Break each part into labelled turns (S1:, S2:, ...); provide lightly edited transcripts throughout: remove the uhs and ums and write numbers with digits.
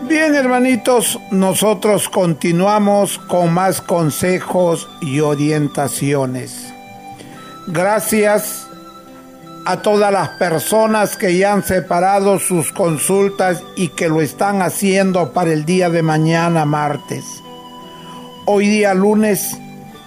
S1: Bien, hermanitos, nosotros continuamos con más consejos y orientaciones. Gracias a todas las personas que ya han separado sus consultas y que lo están haciendo para el día de mañana, martes. Hoy día lunes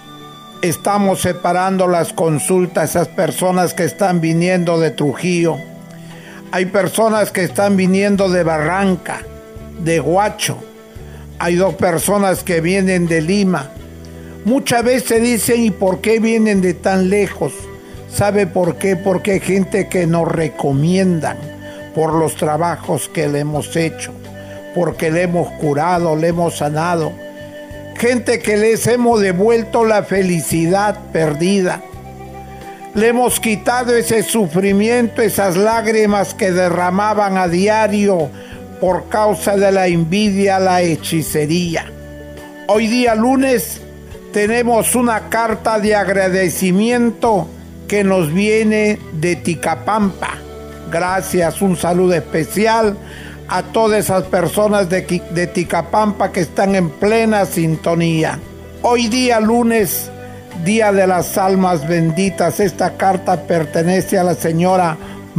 S1: estamos separando las consultas a esas personas que están viniendo de Trujillo. Hay personas que están viniendo de Barranca, de Huacho. Hay 2 personas que vienen de Lima. Muchas veces dicen, ¿y por qué vienen de tan lejos? ¿Sabe por qué? Porque hay gente que nos recomiendan por los trabajos que le hemos hecho, porque le hemos curado, le hemos sanado. Gente que les hemos devuelto la felicidad perdida. Le hemos quitado ese sufrimiento, esas lágrimas que derramaban a diario por causa de la envidia, la hechicería. Hoy día lunes tenemos una carta de agradecimiento que nos viene de Ticapampa. Gracias, un saludo especial a todas esas personas de Ticapampa que están en plena sintonía. Hoy día lunes, Día de las Almas Benditas. Esta carta pertenece a la señora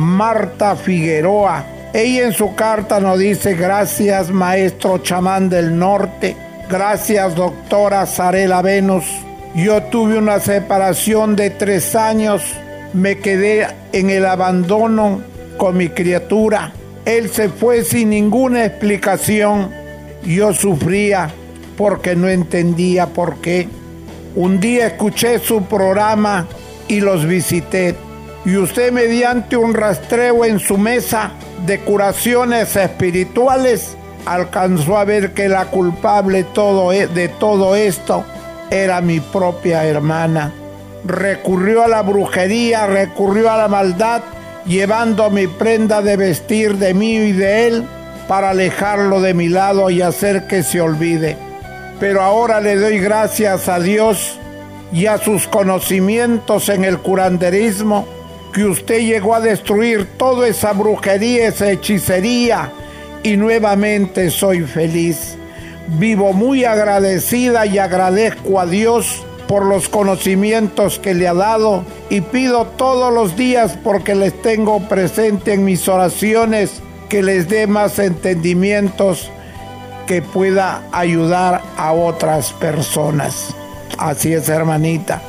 S1: Marta Figueroa. Ella en su carta nos dice: gracias, maestro chamán del norte. Gracias, doctora Sarela Venus. Yo tuve una separación de 3 años. Me quedé en el abandono con mi criatura. Él se fue sin ninguna explicación. Yo sufría porque no entendía por qué. Un día escuché su programa y los visité. Y usted, mediante un rastreo en su mesa de curaciones espirituales, alcanzó a ver que la culpable de todo esto era mi propia hermana. Recurrió a la brujería, recurrió a la maldad, llevando mi prenda de vestir de mí y de él para alejarlo de mi lado y hacer que se olvide. Pero ahora le doy gracias a Dios y a sus conocimientos en el curanderismo, que usted llegó a destruir toda esa brujería, esa hechicería, y nuevamente soy feliz. Vivo muy agradecida y agradezco a Dios por los conocimientos que le ha dado, y pido todos los días, porque les tengo presente en mis oraciones, que les dé más entendimientos que pueda ayudar a otras personas. Así es, hermanita.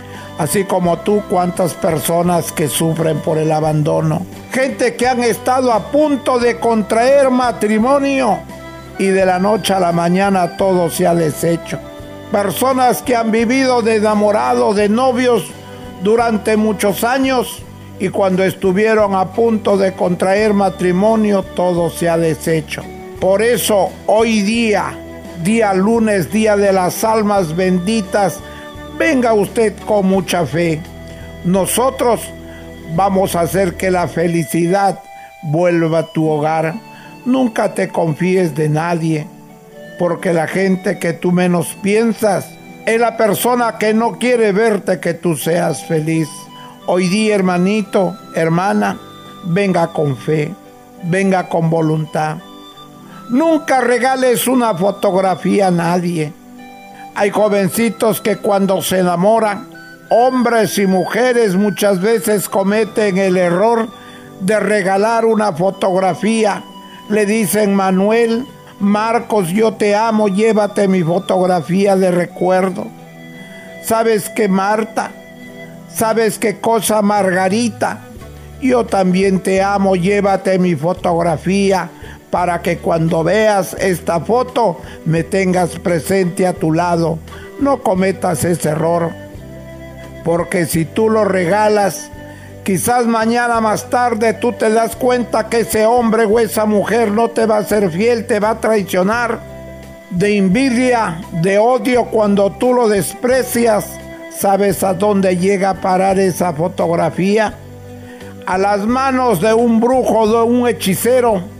S1: Así como tú, cuántas personas que sufren por el abandono. Gente que han estado a punto de contraer matrimonio y de la noche a la mañana todo se ha deshecho. Personas que han vivido de enamorados, de novios durante muchos años, y cuando estuvieron a punto de contraer matrimonio todo se ha deshecho. Por eso hoy día lunes, Día de las Almas Benditas, venga usted con mucha fe. Nosotros vamos a hacer que la felicidad vuelva a tu hogar. Nunca te confíes de nadie, porque la gente que tú menos piensas es la persona que no quiere verte que tú seas feliz. Hoy día, hermanito, hermana, venga con fe, venga con voluntad. Nunca regales una fotografía a nadie. Hay jovencitos que cuando se enamoran, hombres y mujeres, muchas veces cometen el error de regalar una fotografía. Le dicen: Manuel, Marcos, yo te amo, llévate mi fotografía de recuerdo. ¿Sabes qué, Marta? ¿Sabes qué cosa, Margarita? Yo también te amo, llévate mi fotografía para que cuando veas esta foto me tengas presente a tu lado. No cometas ese error, porque si tú lo regalas, quizás mañana más tarde tú te das cuenta que ese hombre o esa mujer no te va a ser fiel, te va a traicionar. De envidia, de odio, cuando tú lo desprecias, ¿sabes a dónde llega a parar esa fotografía? A las manos de un brujo, de un hechicero,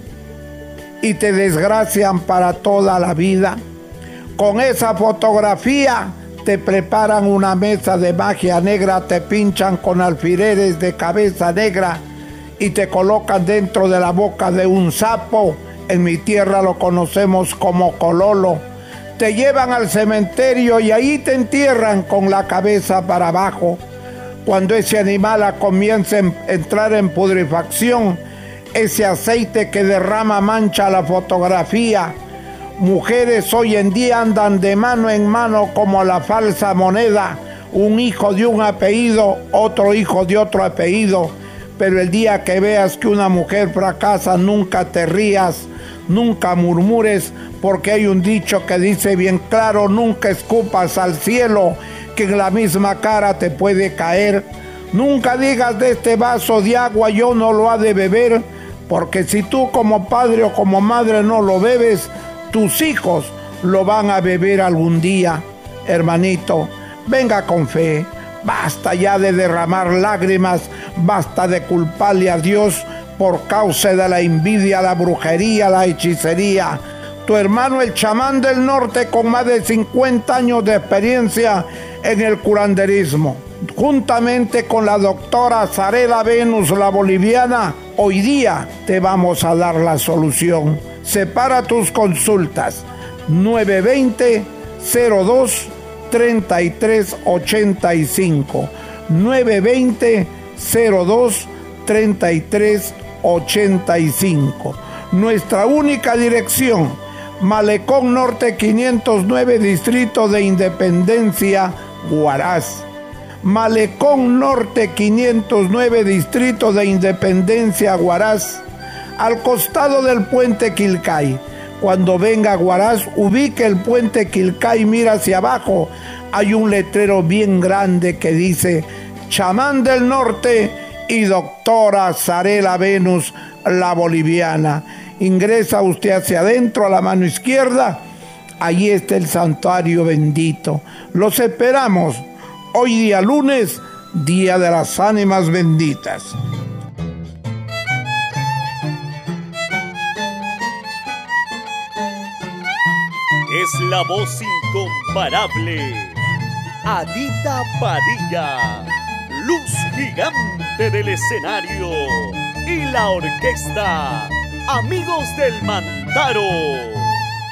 S1: y te desgracian para toda la vida. Con esa fotografía te preparan una mesa de magia negra, te pinchan con alfileres de cabeza negra y te colocan dentro de la boca de un sapo En mi tierra lo conocemos como cololo. Te llevan al cementerio y ahí te entierran con la cabeza para abajo. Cuando ese animal comienza a entrar en putrefacción, ese aceite que derrama mancha la fotografía. Mujeres hoy en día andan de mano en mano como la falsa moneda, un hijo de un apellido, otro hijo de otro apellido. Pero el día que veas que una mujer fracasa, nunca te rías, nunca murmures, porque hay un dicho que dice bien claro: nunca escupas al cielo, que en la misma cara te puede caer. Nunca digas de este vaso de agua yo no lo ha de beber, porque si tú como padre o como madre no lo bebes, tus hijos lo van a beber algún día. Hermanito, venga con fe. Basta ya de derramar lágrimas, basta de culparle a Dios por causa de la envidia, la brujería, la hechicería. Tu hermano el chamán del norte, con más de 50 años de experiencia en el curanderismo, juntamente con la doctora Zarela Venus, la boliviana, hoy día te vamos a dar la solución. Separa tus consultas 920-02-3385, 920-02-3385. Nuestra única dirección: Malecón Norte 509, Distrito de Independencia, Huaraz. Malecón Norte 509, Distrito de Independencia, Huaraz, al costado del puente Quilcay. Cuando venga a Huaraz, ubique el puente Quilcay, mira hacia abajo, hay un letrero bien grande que dice Chamán del Norte y doctora Zarela Venus, la boliviana. Ingresa usted hacia adentro a la mano izquierda, allí está el santuario bendito. Los esperamos hoy día lunes, Día de las Ánimas Benditas.
S2: Es la voz incomparable, Adita Padilla, luz gigante del escenario, y la orquesta Amigos del Mantaro.